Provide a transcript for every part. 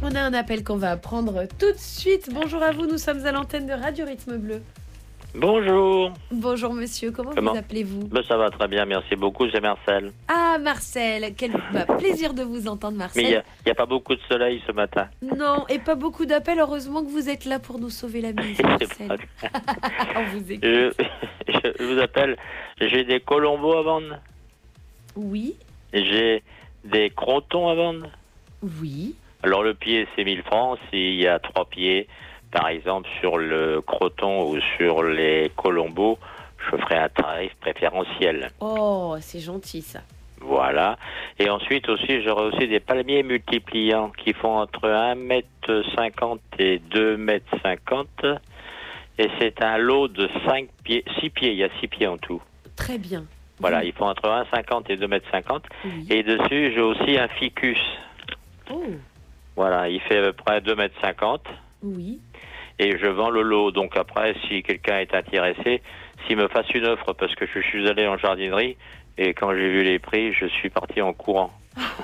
On a un appel qu'on va prendre tout de suite. Bonjour à vous, nous sommes à l'antenne de Radio Rythme Bleu. Bonjour. Bonjour monsieur, comment vous appelez-vous? Ça va très bien, merci beaucoup, c'est Marcel. Ah Marcel, quel plaisir de vous entendre Marcel. Mais il n'y a pas beaucoup de soleil ce matin. Non, et pas beaucoup d'appels, heureusement que vous êtes là pour nous sauver la mise Marcel. On vous écoute. Je vous appelle, j'ai des colombos à vendre. Oui. J'ai des crotons à vendre. Oui. Alors le pied c'est 1000 francs, s'il y a 3 pieds, par exemple sur le croton ou sur les colombos, je ferai un tarif préférentiel. Oh, c'est gentil ça. Voilà. Et ensuite aussi, j'aurai aussi des palmiers multipliants qui font entre 1,50 m et 2,50 m. Et c'est un lot de 6 pieds. Il y a 6 pieds en tout. Très bien. Voilà, oui. ils font entre 1,50 m et 2,50 m. Oui. Et dessus, j'ai aussi un ficus. Oh. Voilà, il fait à peu près 2,50 m. Oui. Et je vends le lot. Donc après, si quelqu'un est intéressé, s'il me fasse une offre, parce que je suis allé en jardinerie, et quand j'ai vu les prix, je suis parti en courant.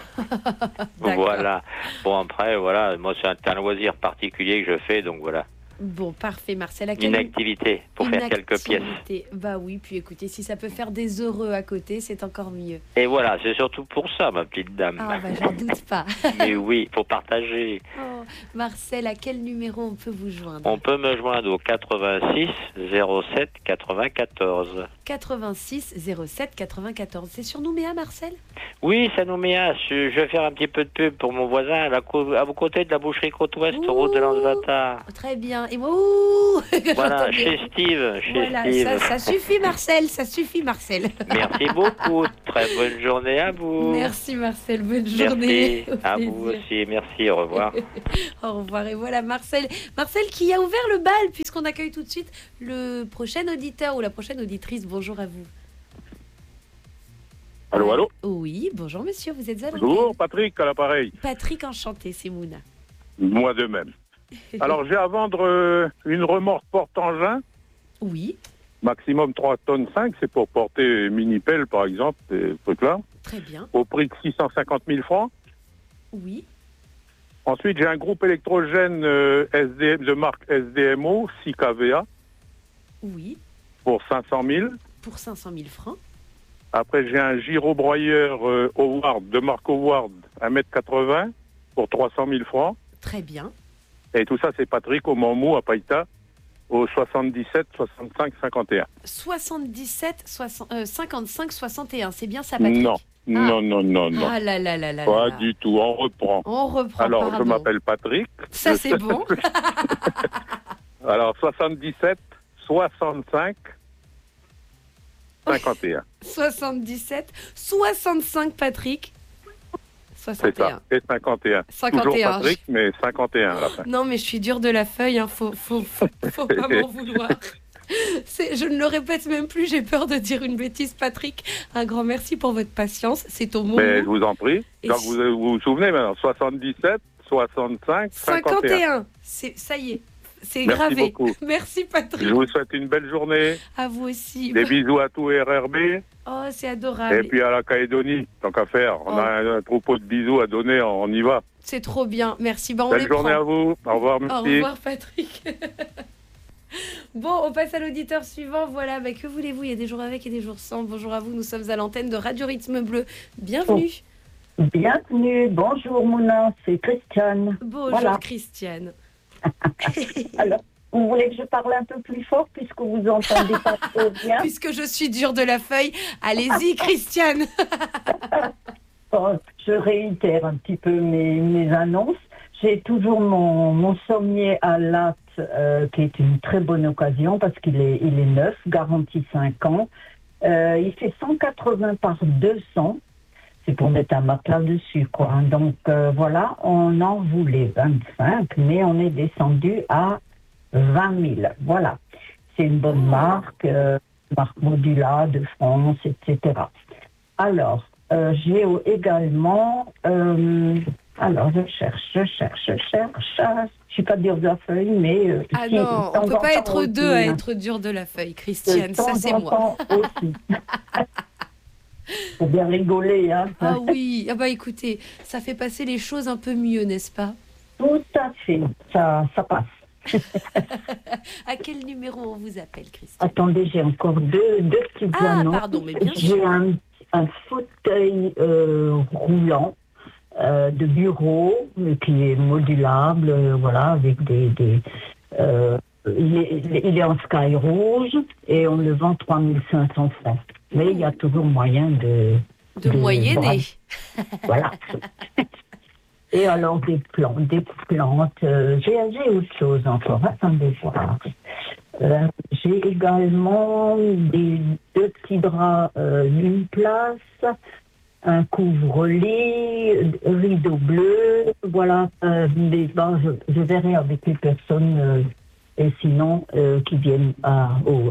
Voilà. Bon, après, voilà, moi, c'est un loisir particulier que je fais, donc voilà. Bon, parfait, Marcel. Une activité pour faire quelques pièces. Bah oui, puis écoutez, si ça peut faire des heureux à côté, c'est encore mieux. Et voilà, c'est surtout pour ça, ma petite dame. Ah bah j'en doute pas. Mais oui, faut partager. Oh, Marcel, à quel numéro on peut vous joindre? On peut me joindre au 86 07 94. 86 07 94. C'est sur Nouméa, Marcel? Oui, c'est Nouméa. Je vais faire un petit peu de pub pour mon voisin à vos côtés de la boucherie Côte-Ouest, route de Lanzata. Très bien. Et moi, voilà, chez Steve. Voilà, ça suffit, Marcel. Ça suffit, Marcel. Merci beaucoup. Très bonne journée à vous. Merci, Marcel. Bonne journée. Merci à vous aussi. Merci. Au revoir. Au revoir. Et voilà, Marcel qui a ouvert le bal, puisqu'on accueille tout de suite le prochain auditeur ou la prochaine auditrice. Bonjour à vous. Allô, allô? Oui, bonjour monsieur, vous êtes à l'antenne. Bonjour, Patrick, à l'appareil. Patrick, enchanté, c'est Mouna. Moi de même. Alors, j'ai à vendre une remorque porte-engin. Oui. Maximum 3 tonnes 5, c'est pour porter mini-pelle, par exemple, ces trucs-là. Très bien. Au prix de 650 000 francs. Oui. Ensuite, j'ai un groupe électrogène de marque SDMO, 6 kVA. Oui. Pour 500 000. Pour 500 000 francs. Après, j'ai un gyrobroyeur Howard, de marque Howard, 1,80 m, pour 300 000 francs. Très bien. Et tout ça, c'est Patrick, au Mamou, à Païta, au 77 65 51. 77 55 61, c'est bien ça, Patrick? Non. Non. Ah là là là là. Pas du tout, on reprend. Alors, pardon. je m'appelle Patrick. Ça, c'est bon. Alors, 77 65 51. 77 65, Patrick. 61. C'est ça, et 51. 51. Toujours Patrick, mais 51 à la fin. Non, mais je suis dure de la feuille, hein. Faut pas m'en vouloir. Je ne le répète même plus, j'ai peur de dire une bêtise, Patrick. Un grand merci pour votre patience. C'est au moment. Mais je vous en prie. Donc vous souvenez maintenant, 77, 65, 51. Ça y est, c'est Merci gravé. Beaucoup. Merci, Patrick. Je vous souhaite une belle journée. À vous aussi. Des bisous à tout RRB. Oh, c'est adorable. Et puis à la Calédonie, tant qu'à faire. On a un troupeau de bisous à donner, on y va. C'est trop bien, merci. Belle journée à vous. Au revoir, merci. Au revoir, Patrick. Bon, on passe à l'auditeur suivant. Voilà, que voulez-vous? Il y a des jours avec et des jours sans. Bonjour à vous, nous sommes à l'antenne de Radio Rythme Bleu. Bienvenue. Bienvenue, bonjour Mouna, c'est Christiane. Bonjour voilà. Christiane. Alors, vous voulez que je parle un peu plus fort puisque vous entendez pas trop bien? Puisque je suis dure de la feuille, allez-y Christiane. Bon, je réitère un petit peu mes annonces. J'ai toujours mon sommier à latte qui est une très bonne occasion parce qu'il est neuf, garanti 5 ans. Il fait 180 par 200. C'est pour mettre un matelas dessus, quoi. Donc voilà, on en voulait 25, mais on est descendu à 20 000. Voilà. C'est une bonne marque Modula de France, etc. Alors, j'ai également... alors, je cherche. Je suis pas dure de la feuille, mais... ah non, on peut pas être deux à être dur de la feuille, Christiane. Ça, c'est moi. Aussi. Faut bien rigoler, hein. Ah oui, ah bah écoutez, ça fait passer les choses un peu mieux, n'est-ce pas? Tout à fait, ça passe. À quel numéro on vous appelle, Christine? Attendez, j'ai encore deux petites annonces. Pardon, mais bien sûr. J'ai un fauteuil roulant de bureau qui est modulable, voilà, avec il est en sky rouge et on le vend 3500 francs. Mais il y a toujours moyen de moyenner. Voilà. Et alors des plantes, j'ai autre chose encore, attendez voir. J'ai également deux petits draps d'une place, un couvre-lit, rideau bleu, voilà. Je verrai avec les personnes et sinon qui viennent à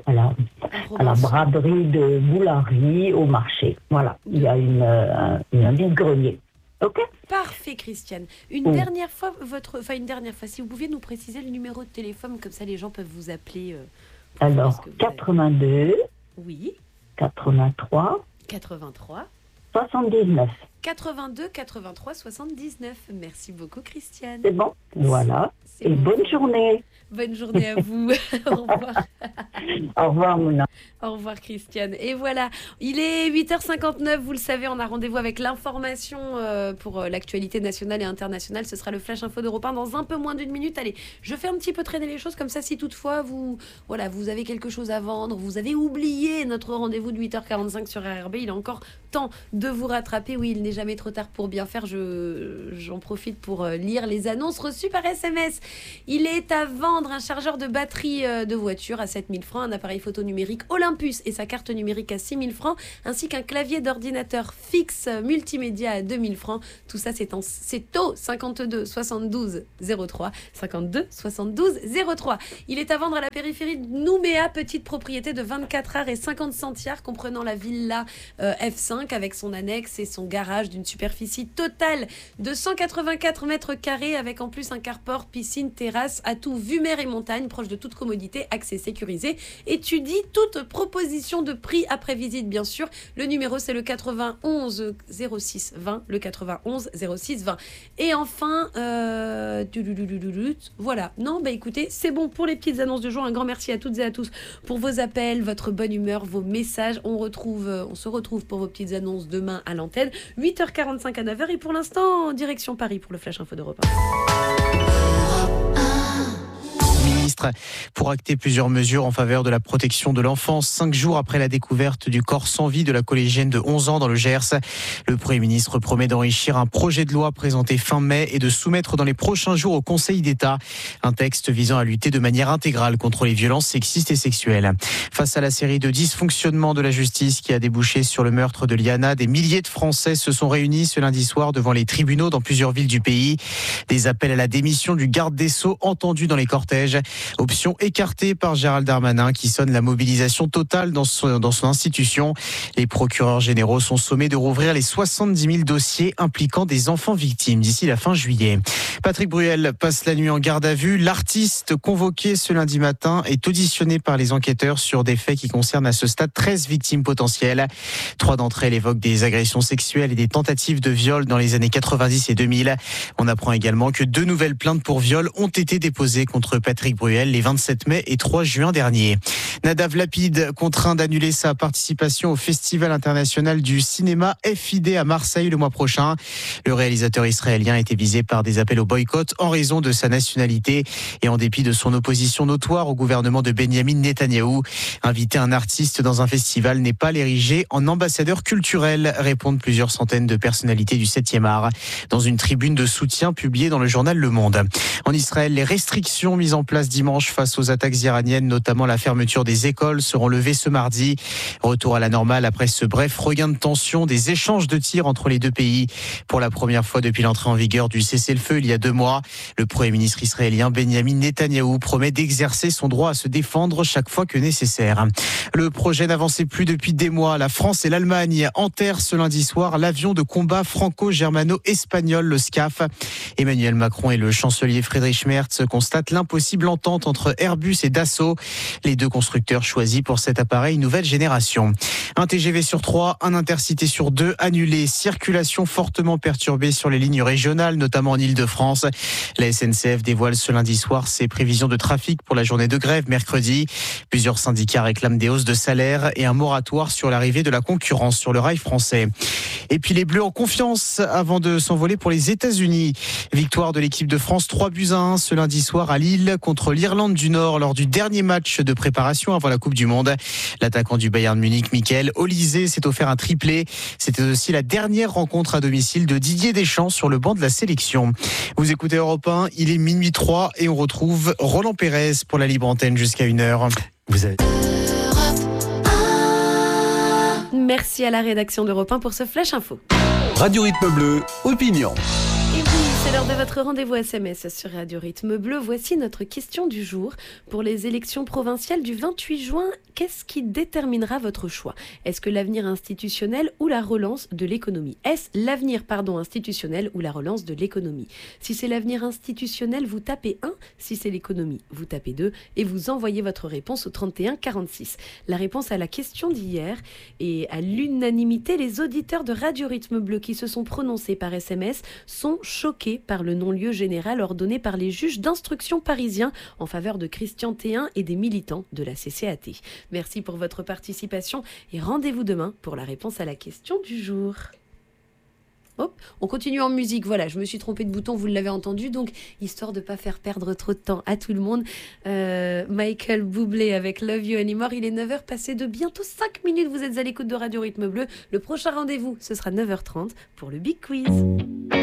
la braderie de Boulari au marché. Voilà, il y a un vide-grenier. Ok. Parfait, Christiane. Une dernière fois, si vous pouviez nous préciser le numéro de téléphone, comme ça les gens peuvent vous appeler. Alors, 82. Oui. 83. 83. 79. 82 83 79. Merci beaucoup, Christiane. C'est bon. Voilà. Et bonne journée. Bonne journée à vous. Au revoir. Au revoir, Mouna. Au revoir, Christiane. Et voilà, il est 8h59. Vous le savez, on a rendez-vous avec l'information pour l'actualité nationale et internationale. Ce sera le Flash Info d'Europe 1 dans un peu moins d'une minute. Allez, je fais un petit peu traîner les choses comme ça. Si toutefois vous avez quelque chose à vendre, vous avez oublié notre rendez-vous de 8h45 sur RRB, il est encore temps de vous rattraper. Oui, il n'est jamais trop tard pour bien faire. J'en profite pour lire les annonces reçues par SMS. Il est à vendre un chargeur de batterie de voiture à 7 000 francs, un appareil photo numérique Olympus et sa carte numérique à 6 000 francs, ainsi qu'un clavier d'ordinateur fixe multimédia à 2 000 francs. Tout ça, c'est au 52 72 03. 52 72 03. Il est à vendre à la périphérie de Nouméa, petite propriété de 24 arts et 50 centiares, comprenant la villa F5 avec son annexe et son garage d'une superficie totale de 184 mètres carrés, avec en plus un carport, piscine, terrasse, atout vue mer et montagne, proche de toute commodité, accès sécurisé. Étudie toute proposition de prix après visite, bien sûr. Le numéro, c'est le 91 06 20, le 91 06 20. Et enfin, voilà. Non, écoutez, c'est bon pour les petites annonces de jour. Un grand merci à toutes et à tous pour vos appels, votre bonne humeur, vos messages. On se retrouve pour vos petites annonces demain à l'antenne, 8h45 à 9h. Et pour l'instant, direction Paris pour le Flash Info d'Europe 1. Ministre pour acter plusieurs mesures en faveur de la protection de l'enfance. 5 jours après la découverte du corps sans vie de la collégienne de 11 ans dans le Gers, le Premier ministre promet d'enrichir un projet de loi présenté fin mai et de soumettre dans les prochains jours au Conseil d'État un texte visant à lutter de manière intégrale contre les violences sexistes et sexuelles. Face à la série de dysfonctionnements de la justice qui a débouché sur le meurtre de Liana, des milliers de Français se sont réunis ce lundi soir devant les tribunaux dans plusieurs villes du pays. Des appels à la démission du garde des Sceaux entendus dans les cortèges. Option écartée par Gérald Darmanin qui sonne la mobilisation totale dans son institution. Les procureurs généraux sont sommés de rouvrir les 70 000 dossiers impliquant des enfants victimes d'ici la fin juillet. Patrick Bruel passe la nuit en garde à vue. L'artiste convoqué ce lundi matin est auditionné par les enquêteurs sur des faits qui concernent à ce stade 13 victimes potentielles. 3 d'entre elles évoquent des agressions sexuelles et des tentatives de viol dans les années 90 et 2000. On apprend également que 2 nouvelles plaintes pour viol ont été déposées contre Patrick Bruel les 27 mai et 3 juin dernier. Nadav Lapid contraint d'annuler sa participation au Festival international du cinéma FID à Marseille le mois prochain. Le réalisateur israélien a été visé par des appels au boycott en raison de sa nationalité et en dépit de son opposition notoire au gouvernement de Benyamin Netanyahou. Inviter un artiste dans un festival n'est pas l'ériger en ambassadeur culturel, répondent plusieurs centaines de personnalités du 7e art dans une tribune de soutien publiée dans le journal Le Monde. En Israël, les restrictions mises en place dimanche face aux attaques iraniennes, notamment la fermeture des écoles, seront levées ce mardi. Retour à la normale après ce bref regain de tension, des échanges de tirs entre les deux pays. Pour la première fois depuis l'entrée en vigueur du cessez-le-feu il y a 2 mois, le Premier ministre israélien Benyamin Netanyahou promet d'exercer son droit à se défendre chaque fois que nécessaire. Le projet n'avançait plus depuis des mois. La France et l'Allemagne enterrent ce lundi soir l'avion de combat franco-germano-espagnol, le SCAF. Emmanuel Macron et le chancelier Friedrich Merz constatent l'impossible entente entente entre Airbus et Dassault, les deux constructeurs choisis pour cet appareil nouvelle génération. Un TGV sur 3, un Intercité sur 2 annulé. Circulation fortement perturbée sur les lignes régionales, notamment en Île-de-France. La SNCF dévoile ce lundi soir ses prévisions de trafic pour la journée de grève mercredi. Plusieurs syndicats réclament des hausses de salaire et un moratoire sur l'arrivée de la concurrence sur le rail français. Et puis les Bleus en confiance avant de s'envoler pour les États-Unis. Victoire de l'équipe de France 3-1 ce lundi soir à Lille contre l'Irlande du Nord lors du dernier match de préparation avant la Coupe du Monde. L'attaquant du Bayern Munich, Michael Olise, s'est offert un triplé. C'était aussi la dernière rencontre à domicile de Didier Deschamps sur le banc de la sélection. Vous écoutez Europe 1, il est minuit 3 et on retrouve Roland Pérez pour la libre antenne jusqu'à 1h. Vous avez... Merci à la rédaction d'Europe 1 pour ce Flash Info. Radio Rythme Bleu, opinion. Et oui, c'est l'heure de votre rendez-vous SMS sur Radio Rythme Bleu. Voici notre question du jour. Pour les élections provinciales du 28 juin, qu'est-ce qui déterminera votre choix ? Est-ce que l'avenir institutionnel ou la relance de l'économie ? Est-ce l'avenir, institutionnel ou la relance de l'économie ? Si c'est l'avenir institutionnel, vous tapez 1. Si c'est l'économie, vous tapez 2. Et vous envoyez votre réponse au 31 46. La réponse à la question d'hier et à l'unanimité, les auditeurs de Radio Rythme Bleu qui se sont prononcés par SMS sont choqués par le non-lieu général ordonné par les juges d'instruction parisiens en faveur de Christian Théin et des militants de la CCAT. Merci pour votre participation et rendez-vous demain pour la réponse à la question du jour. Hop, on continue en musique. Voilà, je me suis trompée de bouton, vous l'avez entendu. Donc, histoire de ne pas faire perdre trop de temps à tout le monde, Michael Bublé avec Love You Anymore. Il est 9h passé de bientôt 5 minutes. Vous êtes à l'écoute de Radio Rythme Bleu. Le prochain rendez-vous, ce sera 9h30 pour le Big Quiz.